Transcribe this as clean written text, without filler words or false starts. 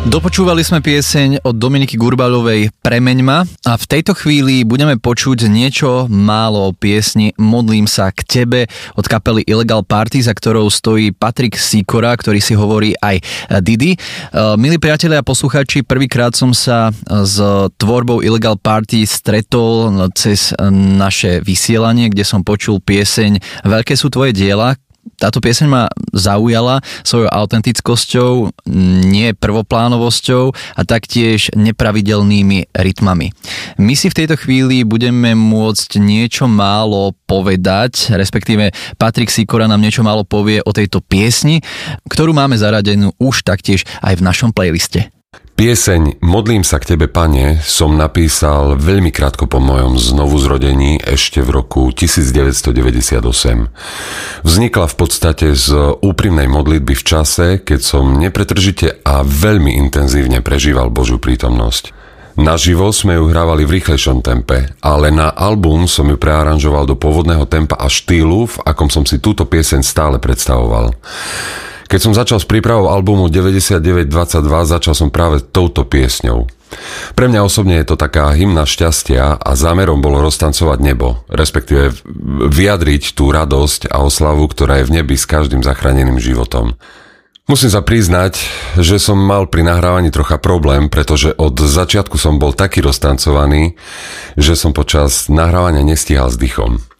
Dopočúvali sme pieseň od Dominiky Gurbalovej Premeň ma a v tejto chvíli budeme počuť niečo málo o piesni Modlím sa k tebe od kapely Illegal Party, za ktorou stojí Patrik Sikora, ktorý si hovorí aj Didi. Milí priatelia a poslucháči, prvýkrát som sa s tvorbou Illegal Party stretol cez naše vysielanie, kde som počul pieseň Veľké sú tvoje diela. Táto pieseň ma zaujala svojou autentickosťou, nie prvoplánovosťou a taktiež nepravidelnými rytmami. My si v tejto chvíli budeme môcť niečo málo povedať, respektíve Patrik Sikora nám niečo málo povie o tejto piesni, ktorú máme zaradenú už taktiež aj v našom playliste. Pieseň Modlím sa k tebe, Pane som napísal veľmi krátko po mojom znovuzrodení ešte v roku 1998. Vznikla v podstate z úprimnej modlitby v čase, keď som nepretržite a veľmi intenzívne prežíval Božiu prítomnosť. Naživo sme ju hrávali v rýchlejšom tempe, ale na album som ju prearanžoval do pôvodného tempa a štýlu, v akom som si túto pieseň stále predstavoval. Keď som začal s prípravou albumu 9922, začal som práve touto piesňou. Pre mňa osobne je to taká hymna šťastia a zámerom bolo roztancovať nebo, respektíve vyjadriť tú radosť a oslavu, ktorá je v nebi s každým zachráneným životom. Musím sa priznať, že som mal pri nahrávaní trocha problém, pretože od začiatku som bol taký roztancovaný, že som počas nahrávania nestíhal s dýchom.